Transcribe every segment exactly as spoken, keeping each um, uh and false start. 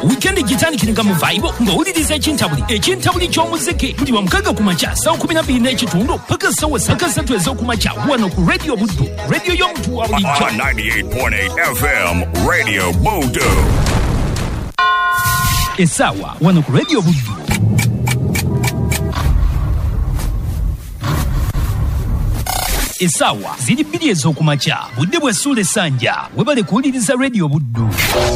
weekend gitani kiringa mu vibe ngawuliriza ekintabuli ekintabuli ky'omuziki buli wa mukaga ku makya saa kumi na bbiri n'ekitundu paka sawa saka satu ez'oku makya wano ku radio Buddu, radio y'omuntu wa bulijjo ninety-eight point eight F M Radio Buddu. Esawa wano ku radio Buddu. Esawa ziri bbiri ez'oku makya budde bwe Sule Sanja webale kuwuliriza radio Buddu.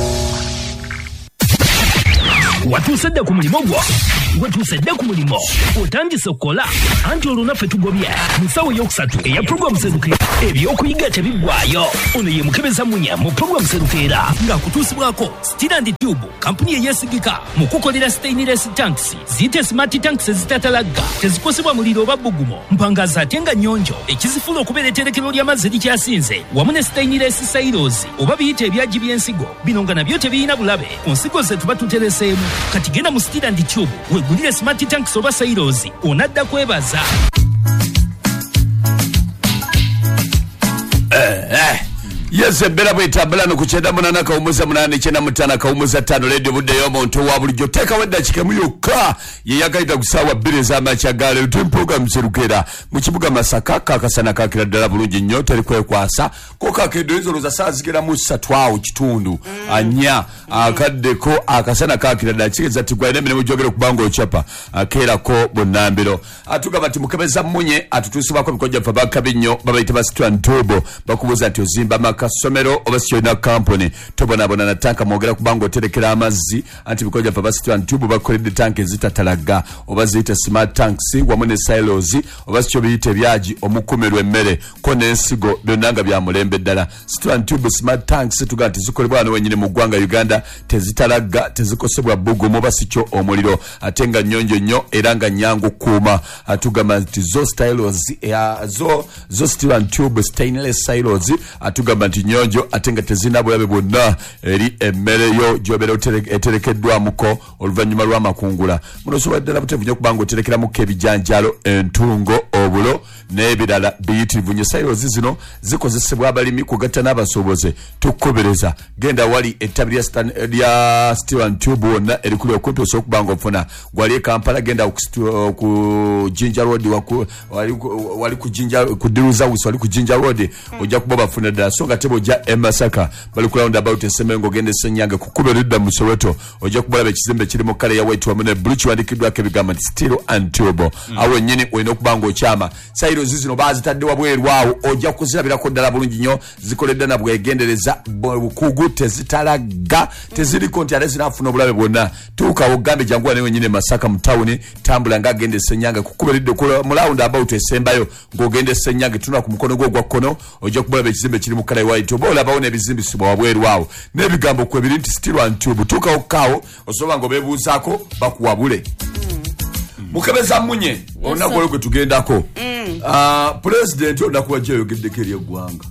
Watuusedde ku mulimo gwo watuusedde ku mulimo otandise okukola anti olunaffe tugobye musawo yokusatu eya programu serukeera ebyokuyiga tebiggwaayo ono ye mukebeza munya mu programu serukeera ng'akutuusibwako Steel and Tube kampuni eyeesigika mu kukolera stainless tanks ziyite smart tanks ezitatalagga tezikosebwa muliro oba bbugumo mpangaza ate nga nnyonjo ekizifula okubeera etterekero ly'amazzi likyasinze wamu ne stainless silos oba biyite ebyagi by'ensigo bino nga nabyo tebiyina bulabe ku nsigo ze tuba tutereseemu kati genda mu Steel and Tube wegulire smart tanks oba silos onadda kwebaza. Eh eh Yes, bela bwita bela no kuchenda munana ka umuza munana chena mutana ka umuza tano radio Budde y'omuntu wa bulijjo teka wedda kikemu yokka ye yagaita kusawa bbiri z'amakyagale lutempoga mserukera mu kibuga Masaka kakasana kakira ddala bulungi nnyo teri kwekwasa ko kakedoezo loza saazigera mu ssatu awo kitundu mm. anya akaddeko akasana kakira ddala kigeza tigwa ene miremo gyogere kubanga ochapa akera ko bonambiro atuga bati mukebeza munye atutusibako bikojja fa bakabinyo babayita basitwa ntobo bakubuza ati ozimba kasomero obasyo na company tobona bona na tanka mogera kubango terekera amazzi anti bikoja fa basitwa ntubu bakolede tanke zitatalaga obazita smart tanks wamune silos obasyo biyite byaji omukomerwe emmere ko nensigo byonanga bya mulembe ddala sitwa ntubu smart tanks tugati zikolebwa no wenyine mu gwanga Uganda tezitalaga tezikosebwa bugo mobasicyo omuliro atenga nyonjo nnyo eranga nyangu kuma atugama zo stylos ya zo zo sitwa ntubu stainless silos atugama nti nyonjo atenga tezina bulabe bonna eri emmere yo gyobera eterekeddwa muko oluvanyuma lwa makungula muno so wadala butevunya kubanga oterekera muko ebijanjalo entungo obulo n'ebirala biyitirivu nnyo silos zino zikozesebwa abalimi kugatta n'abasoboze tukubereza genda wali ettabi lya Steel and Tube wonna erikuli okumpi okubanga ofuna gwali Kampala genda ku Jinja Road wali ku Jinja ku Diruza wali ku Jinja Road ojja kuba bafuna ddala so nga tebo ja Masaka bali ku round about esemengo gende senyange kukuberedda mu Soweto ojja kubala ekizimbe kiri mu kale ya white wamune blue kiwandikiddwa ke bigamba Steel and Tube mm. awo nyine oyina okubanga okyama sayiro zizino bazitadde wabwerwawo ojja kuzirabirako ddala bulungi nnyo zikoledde na bwegendereza bukugu tezitalaga teziriko nti ate zinafuna obulabe bwonna tuuka ogambe janguwa ne wenyine Masaka mu town tambula nga agende senyange kukuberedde mu round about esembayo ng'ogende senyange tuna ku mukono gwo gwa kkono ojja kubala ekizimbe kiri mu kale white obola bawo nebizimbisibwa wabwerwawo nebigambo kwe biri nti Steel and Tube tuuka okkawo osobola ngo bebuuzaako bakuwabule mukebeza munye olunaku olwo gwe tugendako president olunaku wajja ayogeddeko eri eggwanga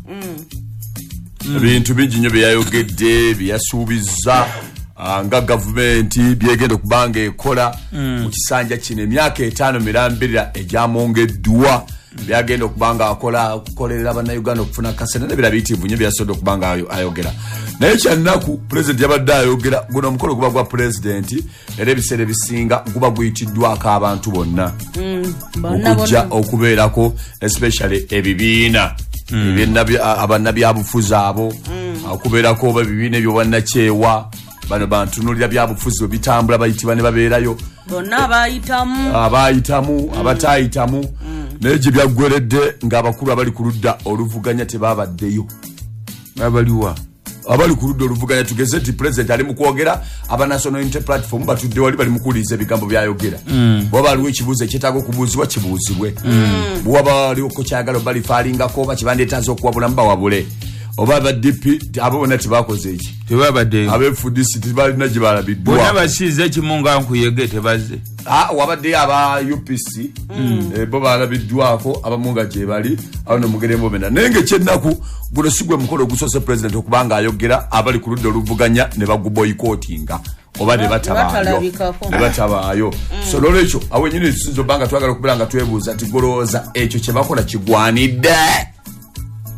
ebintu bingi nnyo byeyayogedde byeyasuubiza nga gavumenti byegenda okubanga ekola mu kisanja kino emyaka etaano mirambirira egyamwongeddwa byagenda okubanga akola kukolera bannayuganda okufuna kasene nebira biyitivu nnyo byasobola okubanga ayogera naye kyannaku president yabadde ayogera guno omukolo guba gwa president era ebiseera ebisinga guba guyitiddwako abantu bonna okujja okubeerako especially ebibiina abannabyabufuzi abo okubeerako oba ebibiina ebyo bannakyewa bano bantunulira byabufuzi bitambula bayitibwa ne babeerayo bonna abayitamu abayitamu abatayitamu naye gye byaggweredde ng'abakulu abali ku ludda oluvuganya tebabaddeyo abaliwa abali ku ludda oluvuganya tugeze nti president ali mu kwogera aba National Unity Platform batudde wali bali mu kuwuliriza ebigambo byayogera bwaba aliwo ekibuuzo ekyetaaga okubuuzibwa kibuuzibwe bwaba aliwo ko kyagala bali faalingako oba kibandeetaaza okuwabulamu bawabule oba aba D P abo bonna tebakoze eki tebabaddeyo abefudisi tebalina gye balabiddwa bonna basiize ekimunga nkuyege tebazze wabaddeyo aba U P C bo balabiddwako abamu nga gye bali awo nomugerembo bena naye ng'ekyennaku guno si gwe mukolo ogusose president okubanga ayogera abali ku ludda oluvuganya ne baguboyikootinga oba ne batabaayo ne batabaayo so lolwekyo awo nyini tusinza obbanga twagala okubeera nga twebuuza ti golowooza ekyo kye bakola kigwanidde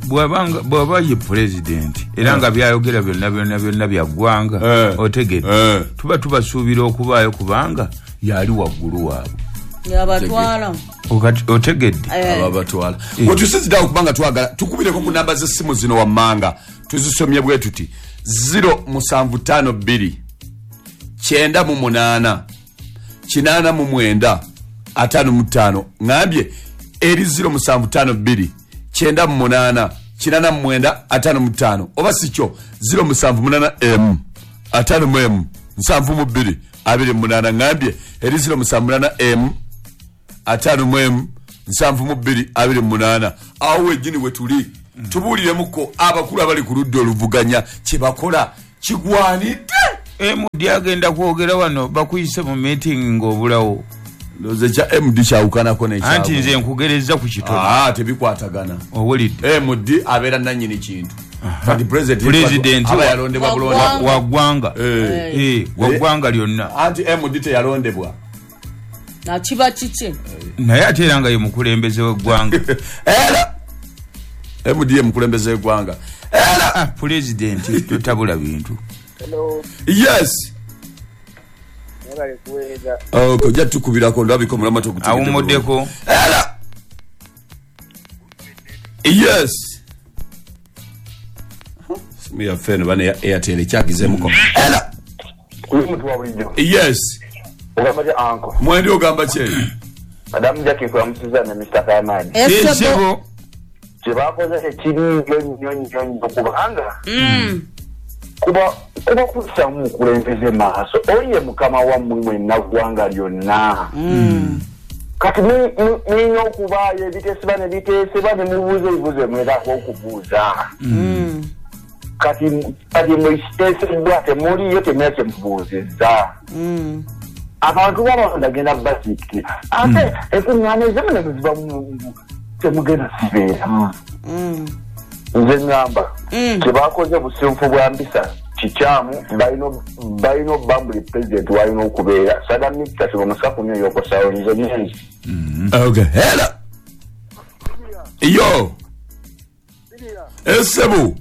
bwabanga bwaba ye president era nga byayogera byonna byonna byonna byaggwanga otegedde tuba tubasuubira okubaayo kubanga yali waggulu waabwe yabatwala otegedde ababatwala wetusiziddawo kubanga twagala tukubireko ku namba z'essimu zino wammanga tuzisomye bwe tuti zero musanvu tano bbiri kyenda mu munaana kinaana mu mwenda ataano mu ttaano ngambye eri zero musanvu tano bbiri kyenda mu munaana kinaana mu mwenda ataano mu ttaano oba sikyo zero musanvu munaana m ataano mu m nsanvu mu bbiri abiri mu munaana ngambye eri zero musanvu munaana m ataano mu m nsanvu mu bbiri abiri mu munaana awo wejjini we tuli tubuuliremuko abakulu abali ku ludda oluvuganya kye bakola kigwanidde M D agenda kwogera wano bakuyise mu meeting ng'obulawo ndoze cha M D kyawukanako n'ekyabo anti nze nkugereza ku kitono ah tebikwatagana owulidde M D abeera nannyini kintu kati president president aba yalondebwa bulonda wa ggwanga eh wa ggwanga lyonna anti M D teyalondebwa na kiba kiki naye ate era nga ye mukulembeze w'eggwanga era M D ye mukulembeze w'eggwanga era president totabula bintu. Hello. Yes. Nobale kuweza. Oh, kujja tukubirako ndabiko mulama tukutegete. Awumuddeko. Era. Yes. Simi ya fene bane ya Airtel kyagizemuko. Era. Kuyi mtu wa bulijjo. Yes. Ogamba je anko. Mwende ogamba che. Madam Jackie kwa msiza na mister Kayamani. Esebo. Chibakoze ekiri nnyo nnyo nnyo kubanga. Mm. Kuba kuba kusamu kulembeze maaso oye mukama wa mmwe nagwanga lyonna mm kati ninyo kubaye bitesibane bitesibane mubuze ibuze mweza okubuza mm kati kati mwistesibwa te muri yote meche mbuziza mm abantu baba ndagenda basiki ate ekunyane zemene ziba mu temugenda sibera mm nze ngamba mm kibakoze busimfu bwa mbisa kichamu baino baino bambuli president waino okubeera sada mita kibo musaku nyo yoko sawo nze nyenzi okay hela yo esebu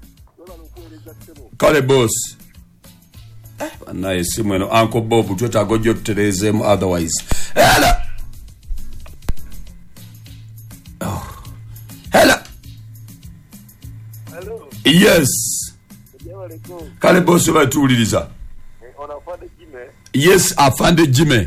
kale boss eh naye simu eno Uncle Bob twetago jjo tuterezemu otherwise hela oh hela hello yes kale boss batuliriza ona fande jime yes afande jime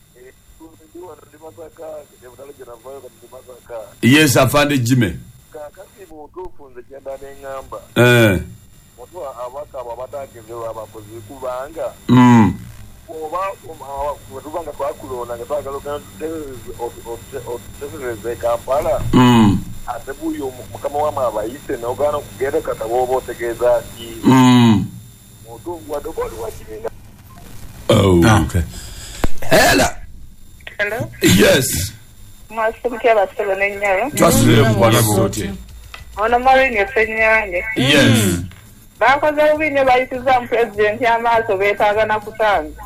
yes afande jime kakati mutufu nze kyenda n'engamba eh mutu abaka ababatagenzerwa abakozi kubanga mm oba tubanga twakulona nga twagala otutesereze Kampala mm ate buyo mukama wamwe abayise n'ogaana okugenda kata bw'oba otegeeza ki mm mutu wadogoli wakirina. oh okay hela hello yes mwasubikira basebe n'ennyalo twasubire mukwana bote ono marini efennyanje yes bakoze bubi nnyo bayitiza mu pulezidenti amaaso beetaaga na kutanza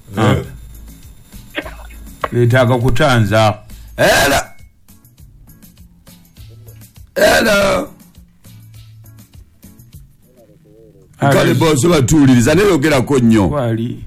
beetaaga kutanza hela hela kale boss batuliriza ne yogerako nnyo wali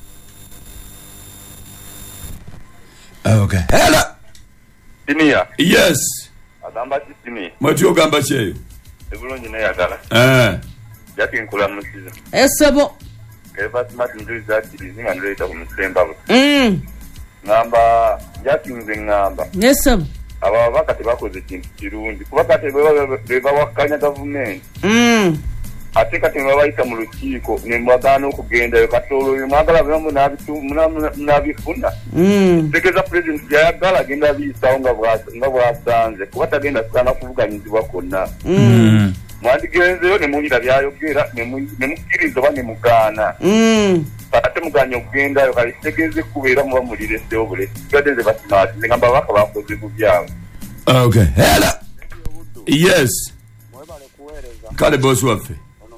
okay hela Sinia yes agamba kisini mati ogamba kyeyo ebulungi neyagala eh jaki nkula musiza esebo eva smart njuiza akirizi nga ndoleeta ku musemba buto mm ngamba jaki nze ngamba nesebo aba abaka tebakoze ekintu kirungi kuba kati bebawakanya gavumenti mm ate kati babayita mu lukiiko ne mwagaana okugendayo kati olwo mwagala byamu n'abifuna tegeeza pulezidenti gyayagala agenda abiyisawo nga bwasanze kuba tagenda kusaana kuvuganyizibwa kwonna mwandigenzeyo ne muwulira byayogera ne mukkiriza oba ne mugaana ate muganya okugendayo kale kitegeeze kubeera muba mulirese obulesi kigadde nze basimaatize nga babaka bakoze ku byabwe. okay hela yes kale boss waffe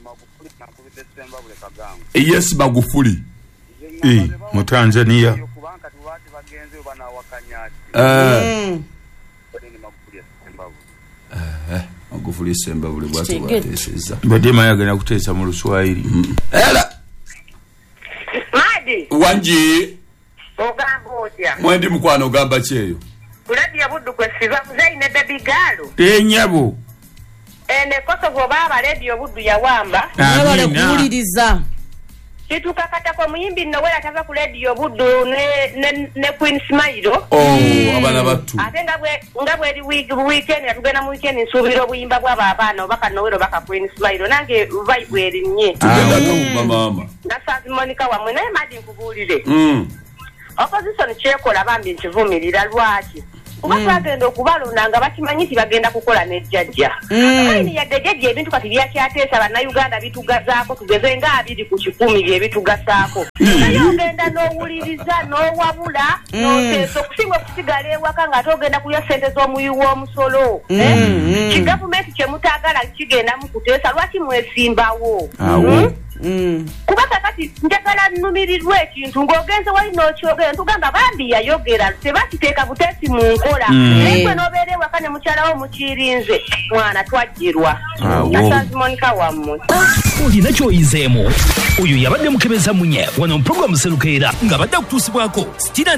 yes Magufuli eh mu Tanzania eh Magufuli semba buli bwatu bwateseza badema yagenda kutesa mu Luswahili era Madi wanji ogamba otya mwendi mukwano gamba cheyo kuladi ya buddu kwesiba muzaine baby galo tenyabo ene Kosovo baba radio buddu ya wamba nabale kuwuliriza kitukakata kwa muyimbi nowela tava ku radio buddu ne ne, ne Queen Smile oh mm. abana batu ate ngabwe ngabwe eri week weekend atugenda mu weekend nsubira obuyimba bwa babana baka nowelo baka Queen Smile nange vibe eri nye tugenda ku mama na Sazi Monica wamwe naye Madi nkubulire mm opposition chekola bambi nkivumirira lwaki kuba twagenda okubalonda nga bakimanyiti bagenda kukola nejjajja kayini yaddejeje ebintu kati byakyateesa bannayuganda bitugazaako tugeze nga abiri ku kikumi byebitugasaako naye ogenda n'owuliriza n'owabula n'oteesa okusinga okusigala ewaka nga ate ogenda kulya ssente z'omuyi w'omusolo kigavumenti kyemutaagala kigenda mu kuteesa lwaki mwesimbawo Mm. kuba kakati njagala nnumirirwe ekintu ng'ogenze wali n'okyogera ntugamba bambi yayogera tebakiteeka buteesi mu nkola naye gwe n'obeera ewaka ne mukyalawo mukirinze mwana twajjirwa Sazi Monica wammwe olina kyoyizeemu oyo yabadde mukebeza munye wano mu programu Serukeera nga badde kutuusibwako